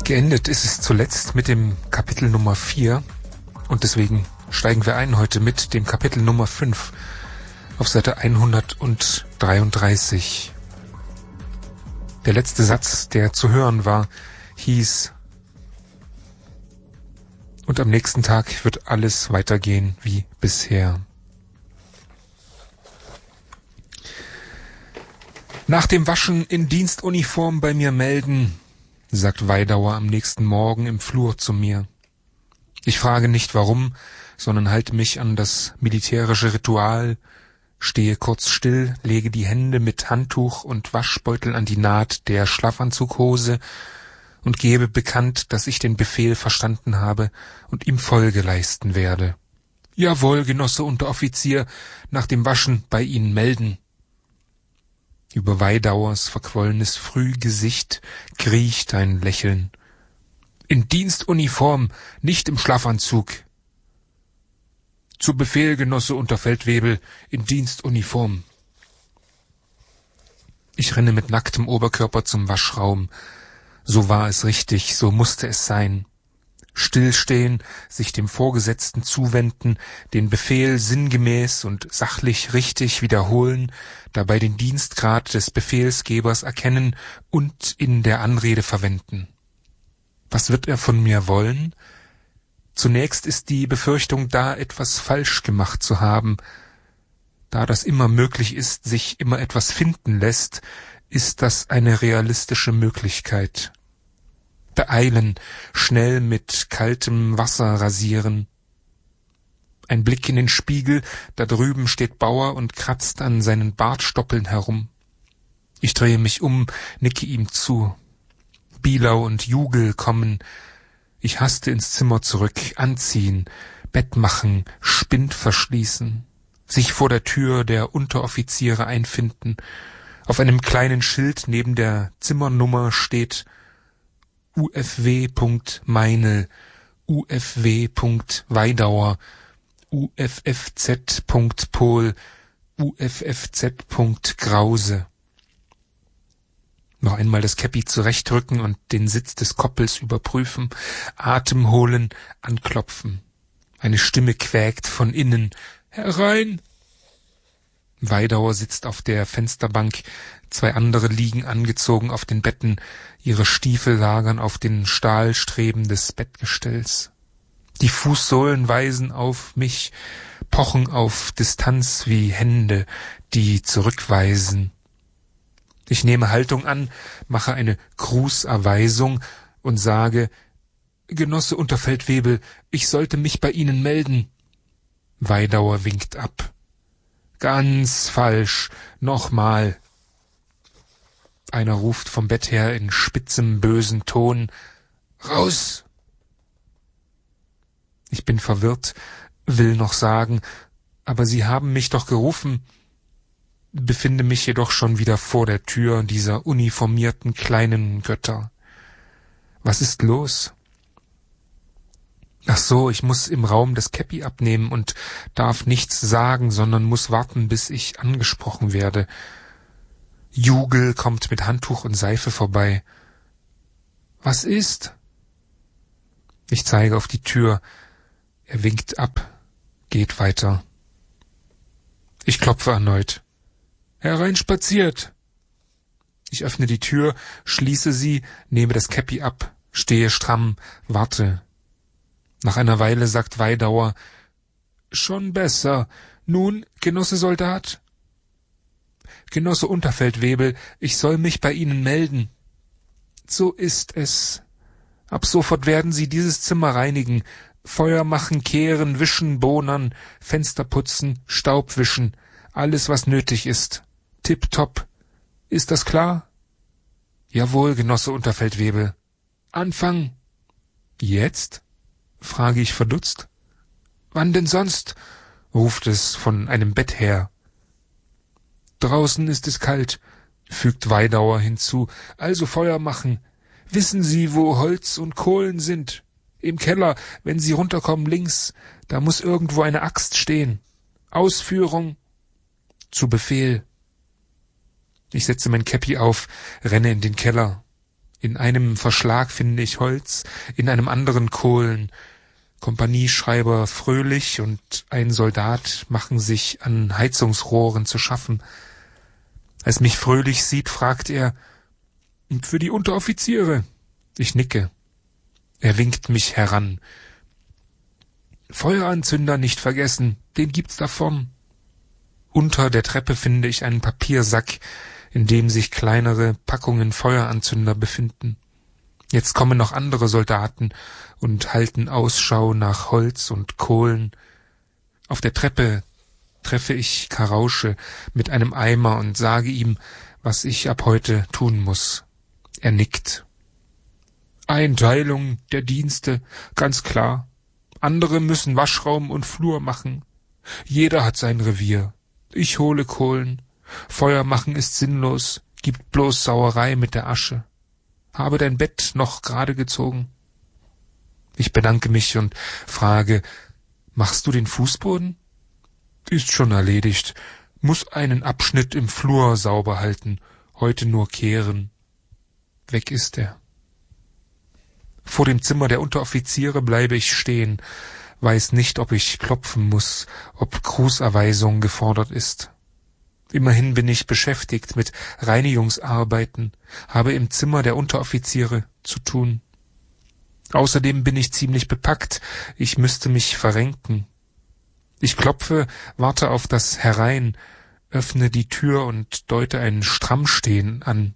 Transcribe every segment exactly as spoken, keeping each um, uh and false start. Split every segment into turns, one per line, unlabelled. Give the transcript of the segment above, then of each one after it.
Geendet ist es zuletzt mit dem Kapitel Nummer vier und deswegen steigen wir ein heute mit dem Kapitel Nummer fünf auf Seite hundertdreiunddreißig. Der letzte Satz, der zu hören war, hieß: Und am nächsten Tag wird alles weitergehen wie bisher. Nach dem Waschen in Dienstuniform bei mir melden, sagt Weidauer am nächsten Morgen im Flur zu mir. Ich frage nicht warum, sondern halte mich an das militärische Ritual, stehe kurz still, lege die Hände mit Handtuch und Waschbeutel an die Naht der Schlafanzughose und gebe bekannt, dass ich den Befehl verstanden habe und ihm Folge leisten werde. Jawohl, Genosse Unteroffizier, nach dem Waschen bei Ihnen melden. Über Weidauers verquollenes Frühgesicht kriecht ein Lächeln. In Dienstuniform, nicht im Schlafanzug. Zu Befehl, Genosse Unterfeldwebel, in Dienstuniform. Ich renne mit nacktem Oberkörper zum Waschraum. So war es richtig, so musste es sein. Stillstehen, sich dem Vorgesetzten zuwenden, den Befehl sinngemäß und sachlich richtig wiederholen, dabei den Dienstgrad des Befehlsgebers erkennen und in der Anrede verwenden. Was wird er von mir wollen? Zunächst ist die Befürchtung da, etwas falsch gemacht zu haben. Da das immer möglich ist, sich immer etwas finden lässt, ist das eine realistische Möglichkeit. Beeilen, schnell mit kaltem Wasser rasieren. Ein Blick in den Spiegel, da drüben steht Bauer und kratzt an seinen Bartstoppeln herum. Ich drehe mich um, nicke ihm zu. Bielau und Jugel kommen. Ich haste ins Zimmer zurück, anziehen, Bett machen, Spind verschließen, sich vor der Tür der Unteroffiziere einfinden. Auf einem kleinen Schild neben der Zimmernummer steht U F W Meinl, U F W Weidauer, U F F Z Pohl, U F F Z Grause. Noch einmal das Käppi zurechtrücken und den Sitz des Koppels überprüfen, Atem holen, anklopfen. Eine Stimme quäkt von innen. Herein! Weidauer sitzt auf der Fensterbank, zwei andere liegen angezogen auf den Betten, ihre Stiefel lagern auf den Stahlstreben des Bettgestells. Die Fußsohlen weisen auf mich, pochen auf Distanz wie Hände, die zurückweisen. Ich nehme Haltung an, mache eine Grußerweisung und sage: Genosse Unterfeldwebel, ich sollte mich bei Ihnen melden. Weidauer winkt ab. Ganz falsch, nochmal. Einer ruft vom Bett her in spitzem, bösen Ton: Raus! Ich bin verwirrt, will noch sagen, aber Sie haben mich doch gerufen, befinde mich jedoch schon wieder vor der Tür dieser uniformierten kleinen Götter. Was ist los? Ach so, ich muss im Raum das Käppi abnehmen und darf nichts sagen, sondern muss warten, bis ich angesprochen werde. Jugel kommt mit Handtuch und Seife vorbei. Was ist? Ich zeige auf die Tür. Er winkt ab, geht weiter. Ich klopfe erneut. Hereinspaziert! Ich öffne die Tür, schließe sie, nehme das Käppi ab, stehe stramm, warte. Nach einer Weile sagt Weidauer: Schon besser. Nun, Genosse Soldat? Genosse Unterfeldwebel, ich soll mich bei Ihnen melden. So ist es. Ab sofort werden Sie dieses Zimmer reinigen, Feuer machen, kehren, wischen, bohnern, Fenster putzen, Staub wischen, alles, was nötig ist. Tipptopp. Ist das klar? Jawohl, Genosse Unterfeldwebel. Anfangen. Jetzt? Frage ich verdutzt. Wann denn sonst? Ruft es von einem Bett her. Draußen ist es kalt, fügt Weidauer hinzu, also Feuer machen. Wissen Sie, wo Holz und Kohlen sind? Im Keller, wenn Sie runterkommen, links, da muss irgendwo eine Axt stehen. Ausführung. Zu Befehl. Ich setze mein Käppi auf, renne in den Keller. In einem Verschlag finde ich Holz, in einem anderen Kohlen. Kompanieschreiber Fröhlich und ein Soldat machen sich an Heizungsrohren zu schaffen. Als mich Fröhlich sieht, fragt er, »Und für die Unteroffiziere?« Ich nicke. Er winkt mich heran. »Feueranzünder nicht vergessen, den gibt's davon.« Unter der Treppe finde ich einen Papiersack, in dem sich kleinere Packungen Feueranzünder befinden. Jetzt kommen noch andere Soldaten und halten Ausschau nach Holz und Kohlen. Auf der Treppe treffe ich Karausche mit einem Eimer und sage ihm, was ich ab heute tun muss. Er nickt. Einteilung der Dienste, ganz klar. Andere müssen Waschraum und Flur machen. Jeder hat sein Revier. Ich hole Kohlen. Feuer machen ist sinnlos, gibt bloß Sauerei mit der Asche. Habe dein Bett noch gerade gezogen? Ich bedanke mich und frage, machst du den Fußboden? Ist schon erledigt. Muss einen Abschnitt im Flur sauber halten. Heute nur kehren. Weg ist er. Vor dem Zimmer der Unteroffiziere bleibe ich stehen, weiß nicht, ob ich klopfen muss, ob Grußerweisung gefordert ist. Immerhin bin ich beschäftigt mit Reinigungsarbeiten, habe im Zimmer der Unteroffiziere zu tun. Außerdem bin ich ziemlich bepackt, ich müsste mich verrenken. Ich klopfe, warte auf das Herein, öffne die Tür und deute ein Strammstehen an.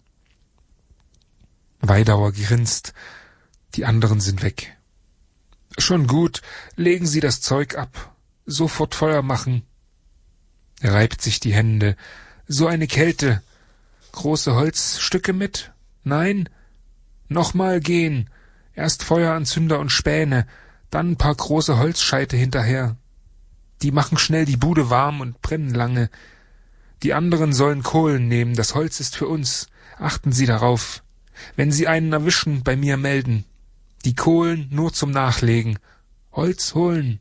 Weidauer grinst, die anderen sind weg. »Schon gut, legen Sie das Zeug ab, sofort Feuer machen.« Er reibt sich die Hände. »So eine Kälte. Große Holzstücke mit? Nein? Nochmal gehen. Erst Feueranzünder und Späne, dann ein paar große Holzscheite hinterher. Die machen schnell die Bude warm und brennen lange. Die anderen sollen Kohlen nehmen, das Holz ist für uns. Achten Sie darauf. Wenn Sie einen erwischen, bei mir melden. Die Kohlen nur zum Nachlegen. Holz holen.«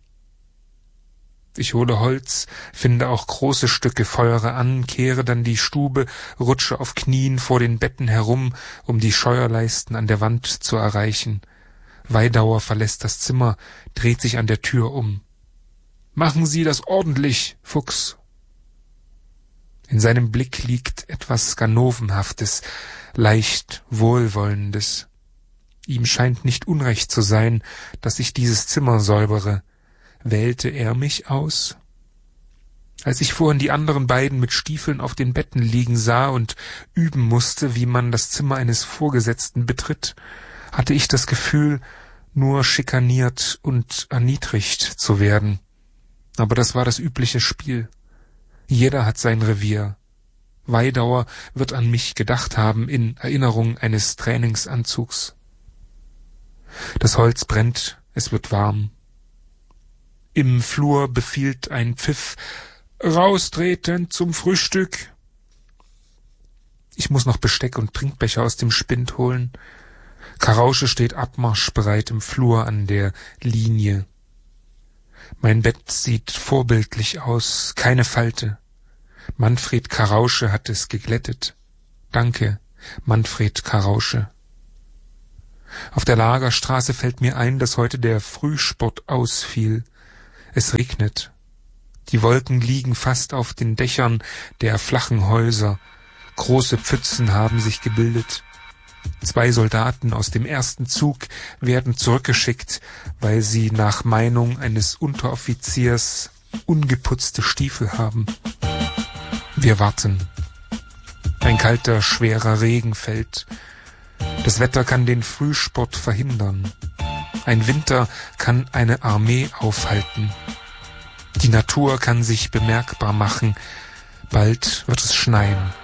Ich hole Holz, finde auch große Stücke, feuere an, kehre dann die Stube, rutsche auf Knien vor den Betten herum, um die Scheuerleisten an der Wand zu erreichen. Weidauer verlässt das Zimmer, dreht sich an der Tür um. »Machen Sie das ordentlich, Fuchs!« In seinem Blick liegt etwas Ganovenhaftes, leicht Wohlwollendes. Ihm scheint nicht unrecht zu sein, dass ich dieses Zimmer säubere. Wählte er mich aus? Als ich vorhin die anderen beiden mit Stiefeln auf den Betten liegen sah und üben musste, wie man das Zimmer eines Vorgesetzten betritt, hatte ich das Gefühl, nur schikaniert und erniedrigt zu werden. Aber das war das übliche Spiel. Jeder hat sein Revier. Weidauer wird an mich gedacht haben in Erinnerung eines Trainingsanzugs. Das Holz brennt, es wird warm. Im Flur befiehlt ein Pfiff, »Raustreten zum Frühstück!« Ich muss noch Besteck und Trinkbecher aus dem Spind holen. Karausche steht abmarschbereit im Flur an der Linie. Mein Bett sieht vorbildlich aus, keine Falte. Manfred Karausche hat es geglättet. Danke, Manfred Karausche. Auf der Lagerstraße fällt mir ein, dass heute der Frühsport ausfiel. Es regnet. Die Wolken liegen fast auf den Dächern der flachen Häuser. Große Pfützen haben sich gebildet. Zwei Soldaten aus dem ersten Zug werden zurückgeschickt, weil sie nach Meinung eines Unteroffiziers ungeputzte Stiefel haben. Wir warten. Ein kalter, schwerer Regen fällt. Das Wetter kann den Frühsport verhindern. Ein Winter kann eine Armee aufhalten. Die Natur kann sich bemerkbar machen. Bald wird es schneien.